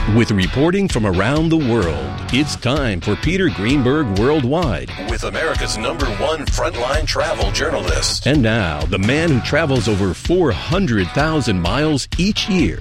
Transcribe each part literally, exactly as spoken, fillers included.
With reporting from around the world, it's time for Peter Greenberg Worldwide with America's number one frontline travel journalist. And now, the man who travels over four hundred thousand miles each year,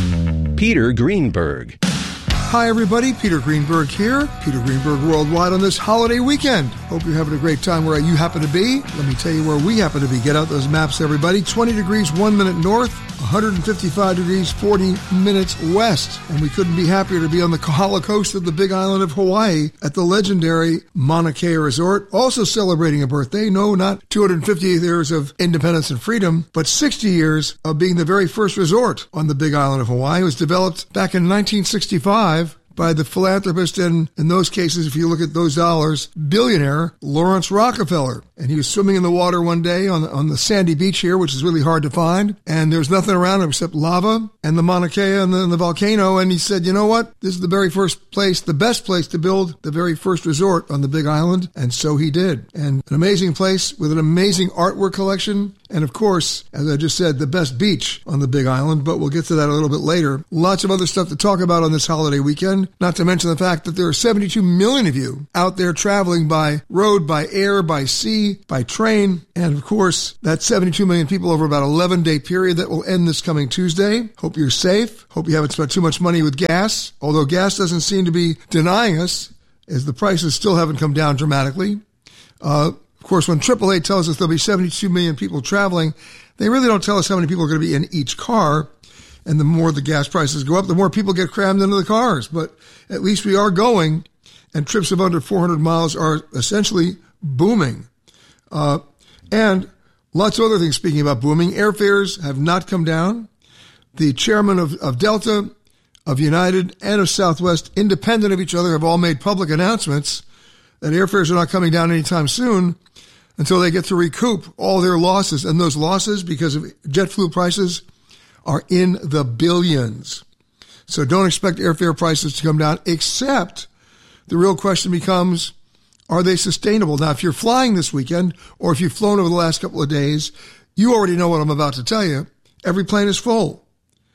Peter Greenberg. Hi, everybody. Peter Greenberg here. Peter Greenberg Worldwide on this holiday weekend. Hope you're having a great time where you happen to be. Let me tell you where we happen to be. Get out those maps, everybody. twenty degrees, one minute north. one hundred fifty-five degrees, forty minutes west. And we couldn't be happier to be on the Kahala coast of the Big Island of Hawaii at the legendary Mauna Kea Resort. Also celebrating a birthday. No, not two hundred fifty years of independence and freedom, but sixty years of being the very first resort on the Big Island of Hawaii. It was developed back in nineteen sixty-five by the philanthropist and, in those cases, if you look at those dollars, billionaire Lawrence Rockefeller. And he was swimming in the water one day on, on the sandy beach here, which is really hard to find. And there's nothing around him except lava and the Mauna Kea and the, and the volcano. And he said, you know what? This is the very first place, the best place to build the very first resort on the Big Island. And so he did. And an amazing place with an amazing artwork collection. And of course, as I just said, the best beach on the Big Island, but we'll get to that a little bit later. Lots of other stuff to talk about on this holiday weekend, not to mention the fact that there are seventy-two million of you out there traveling by road, by air, by sea, by train. And of course, that's seventy-two million people over about an eleven-day period that will end this coming Tuesday. Hope you're safe. Hope you haven't spent too much money with gas, although gas doesn't seem to be denying us, as the prices still haven't come down dramatically. Uh, Of course, when triple A tells us there'll be seventy-two million people traveling, they really don't tell us how many people are going to be in each car. And the more the gas prices go up, the more people get crammed into the cars. But at least we are going, and trips of under four hundred miles are essentially booming. Uh, and lots of other things, speaking about booming, airfares have not come down. The chairman of, of Delta, of United, and of Southwest, independent of each other, have all made public announcements that airfares are not coming down anytime soon until they get to recoup all their losses. And those losses, because of jet fuel prices, are in the billions. So don't expect airfare prices to come down, except the real question becomes, are they sustainable? Now, if you're flying this weekend, or if you've flown over the last couple of days, you already know what I'm about to tell you. Every plane is full.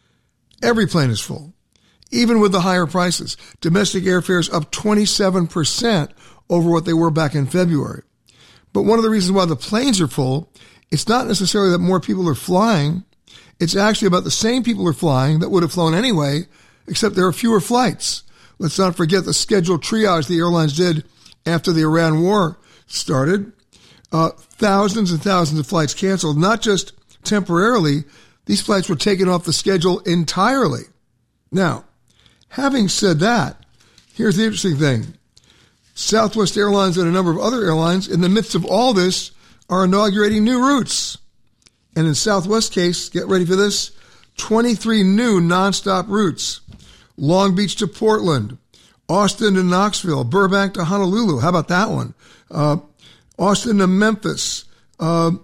Every plane is full. Even with the higher prices. Domestic airfares up twenty-seven percent over what they were back in February. But one of the reasons why the planes are full, it's not necessarily that more people are flying. It's actually about the same people are flying that would have flown anyway, except there are fewer flights. Let's not forget the scheduled triage the airlines did after the Iran war started. Uh, thousands and thousands of flights canceled, not just temporarily. These flights were taken off the schedule entirely. Now, having said that, here's the interesting thing. Southwest Airlines and a number of other airlines, in the midst of all this, are inaugurating new routes. And in Southwest case, get ready for this, twenty-three new nonstop routes. Long Beach to Portland, Austin to Knoxville, Burbank to Honolulu. How about that one? Uh, Austin to Memphis, uh,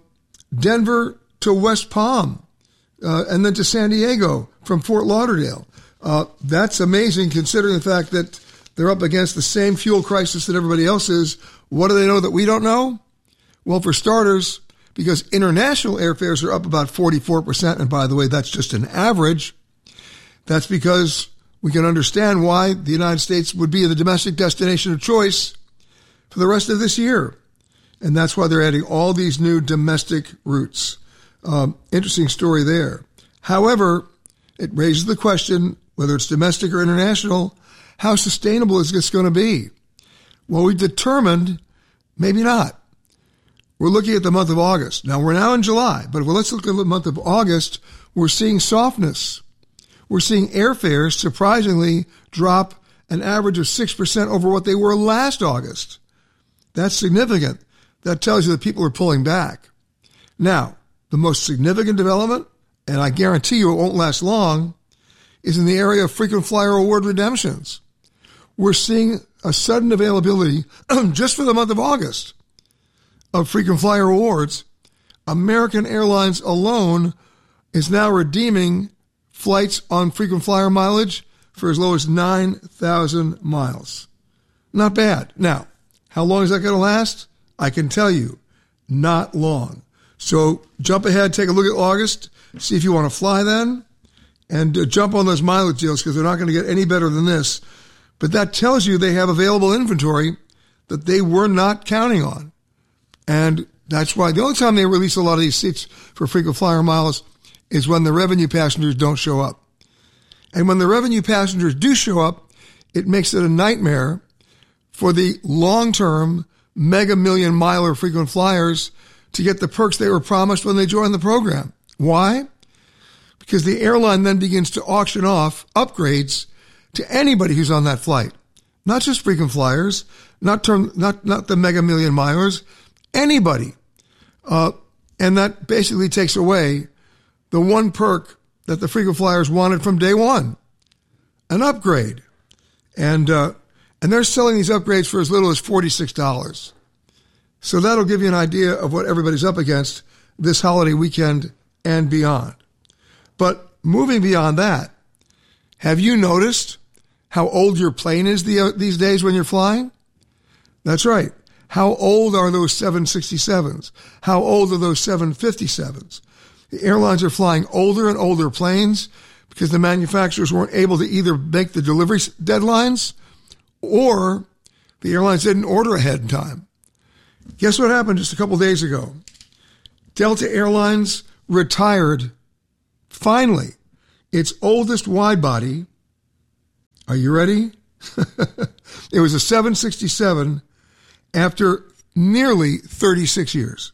Denver to West Palm, uh, and then to San Diego from Fort Lauderdale. Uh, that's amazing considering the fact that they're up against the same fuel crisis that everybody else is. What do they know that we don't know? Well, for starters, because international airfares are up about forty-four percent, and by the way, that's just an average, that's because we can understand why the United States would be the domestic destination of choice for the rest of this year. And that's why they're adding all these new domestic routes. Um, interesting story there. However, it raises the question, whether it's domestic or international, how sustainable is this going to be? Well, we've determined maybe not. We're looking at the month of August. Now, we're now in July, but if let's look at the month of August, we're seeing softness. We're seeing airfares surprisingly drop an average of six percent over what they were last August. That's significant. That tells you that people are pulling back. Now, the most significant development, and I guarantee you it won't last long, is in the area of frequent flyer award redemptions. We're seeing a sudden availability just for the month of August of frequent flyer awards. American Airlines alone is now redeeming flights on frequent flyer mileage for as low as nine thousand miles. Not bad. Now, how long is that going to last? I can tell you, not long. So jump ahead, take a look at August, see if you want to fly then. and uh, jump on those mileage deals because they're not going to get any better than this. But that tells you they have available inventory that they were not counting on. And that's why the only time they release a lot of these seats for frequent flyer miles is when the revenue passengers don't show up. And when the revenue passengers do show up, it makes it a nightmare for the long-term mega million miler frequent flyers to get the perks they were promised when they joined the program. Why? Because the airline then begins to auction off upgrades to anybody who's on that flight. Not just frequent flyers, not term, not, not the mega million milers, anybody. Uh, and that basically takes away the one perk that the frequent flyers wanted from day one, an upgrade. And, uh, and they're selling these upgrades for as little as forty-six dollars. So that'll give you an idea of what everybody's up against this holiday weekend and beyond. But moving beyond that, have you noticed how old your plane is the, uh, these days when you're flying? That's right. How old are those seven sixty-sevens? How old are those seven fifty-sevens? The airlines are flying older and older planes because the manufacturers weren't able to either make the delivery deadlines or the airlines didn't order ahead in time. Guess what happened just a couple days ago? Delta Airlines retired, finally, its oldest wide-body. Are you ready? It was a seven sixty-seven after nearly thirty-six years.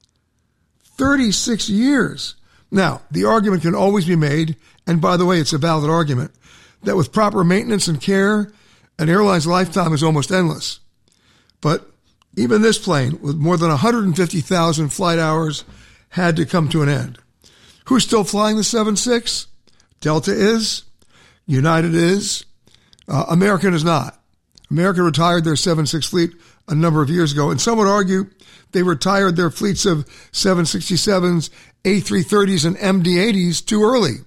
thirty-six years. Now, the argument can always be made, and by the way, it's a valid argument, that with proper maintenance and care, an airline's lifetime is almost endless. But even this plane, with more than one hundred fifty thousand flight hours, had to come to an end. Who's still flying the seven six? Delta is. United is. Uh, American is not. American retired their seven six fleet a number of years ago, and some would argue they retired their fleets of seven sixty-sevens, A three thirties, and M D eighties too early.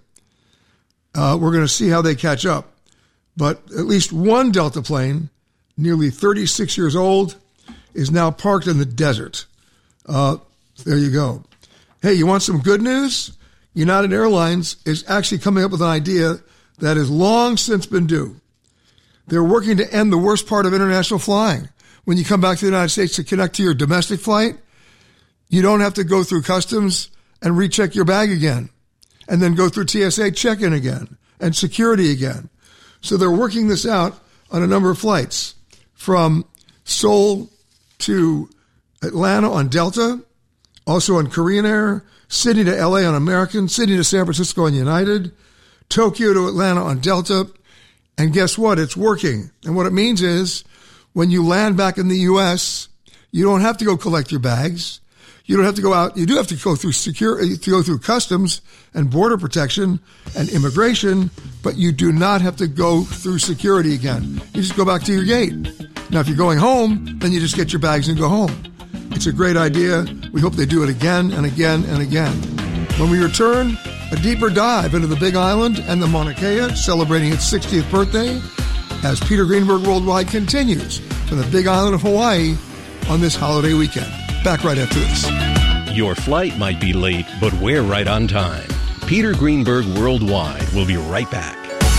Uh, we're going to see how they catch up. But at least one Delta plane, nearly thirty-six years old, is now parked in the desert. Uh, there you go. Hey, you want some good news? United Airlines is actually coming up with an idea that has long since been due. They're working to end the worst part of international flying. When you come back to the United States to connect to your domestic flight, you don't have to go through customs and recheck your bag again, and then go through T S A check-in again and security again. So they're working this out on a number of flights from Seoul to Atlanta on Delta, also on Korean Air, Sydney to L A on American, Sydney to San Francisco on United, Tokyo to Atlanta on Delta. And guess what? It's working. And what it means is when you land back in the U S, you don't have to go collect your bags. You don't have to go out. You do have to go through security, to go through customs and border protection and immigration, but you do not have to go through security again. You just go back to your gate. Now, if you're going home, then you just get your bags and go home. It's a great idea. We hope they do it again and again and again. When we return, a deeper dive into the Big Island and the Mauna Kea, celebrating its sixtieth birthday, as Peter Greenberg Worldwide continues from the Big Island of Hawaii on this holiday weekend. Back right after this. Your flight might be late, but we're right on time. Peter Greenberg Worldwide will be right back.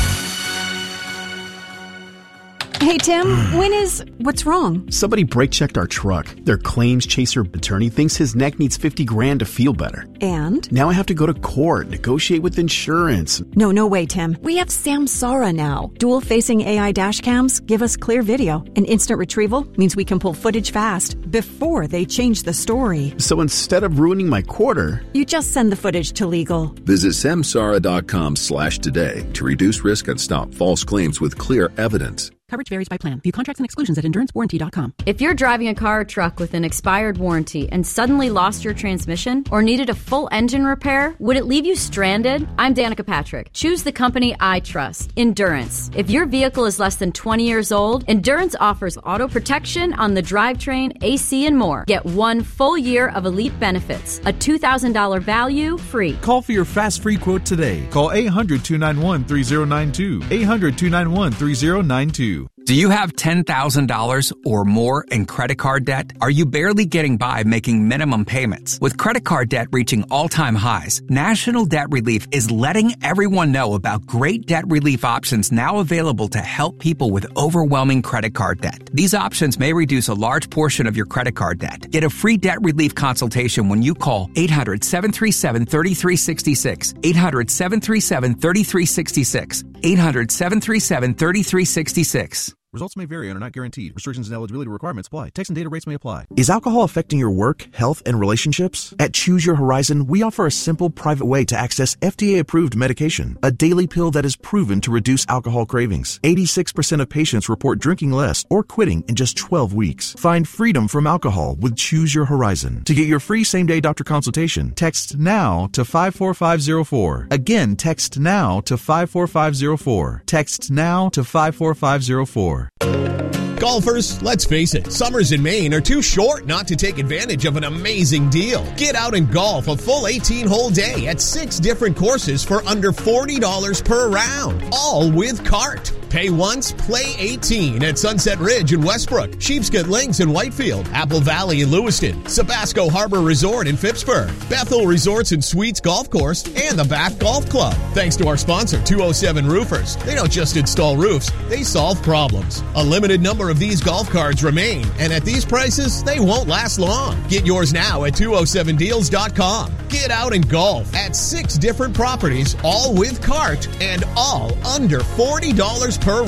Hey, Tim, when is... What's wrong? Somebody brake-checked our truck. Their claims chaser attorney thinks his neck needs fifty grand to feel better. And? Now I have to go to court, negotiate with insurance. No, no way, Tim. We have Samsara now. Dual-facing A I dash cams give us clear video. And instant retrieval means we can pull footage fast before they change the story. So instead of ruining my quarter... You just send the footage to legal. Visit samsara.com slash today to reduce risk and stop false claims with clear evidence. Coverage varies by plan. View contracts and exclusions at endurance warranty dot com. If you're driving a car or truck with an expired warranty and suddenly lost your transmission or needed a full engine repair, would it leave you stranded? I'm Danica Patrick. Choose the company I trust, Endurance. If your vehicle is less than twenty years old, Endurance offers auto protection on the drivetrain, A C, and more. Get one full year of elite benefits, a two thousand dollars value free. Call for your fast free quote today. Call eight hundred, two nine one, three zero nine two. eight hundred, two nine one, three zero nine two. Do you have ten thousand dollars or more in credit card debt? Are you barely getting by making minimum payments? With credit card debt reaching all-time highs, National Debt Relief is letting everyone know about great debt relief options now available to help people with overwhelming credit card debt. These options may reduce a large portion of your credit card debt. Get a free debt relief consultation when you call eight hundred, seven three seven, three three six six, eight hundred, seven three seven, three three six six, eight hundred, seven three seven, three three six six. Results may vary and are not guaranteed. Restrictions and eligibility requirements apply. Text and data rates may apply. Is alcohol affecting your work, health, and relationships? At Choose Your Horizon, we offer a simple, private way to access F D A-approved medication, a daily pill that is proven to reduce alcohol cravings. eighty-six percent of patients report drinking less or quitting in just twelve weeks. Find freedom from alcohol with Choose Your Horizon. To get your free same-day doctor consultation, text NOW to five four five zero four. Again, text NOW to five four five zero four. Text NOW to five four five zero four. Golfers, let's face it, summers in Maine are too short not to take advantage of an amazing deal. Get out and golf a full eighteen-hole day at six different courses for under forty dollars per round, all with cart. Pay once, play eighteen at Sunset Ridge in Westbrook, Sheepscot Links in Whitefield, Apple Valley in Lewiston, Sabasco Harbor Resort in Phippsburg, Bethel Resorts and Suites Golf Course, and the Bath Golf Club. Thanks to our sponsor, two oh seven Roofers. They don't just install roofs, they solve problems. A limited number of these golf cards remain, and at these prices, they won't last long. Get yours now at two oh seven deals dot com. Get out and golf at six different properties, all with cart, and all under forty dollars per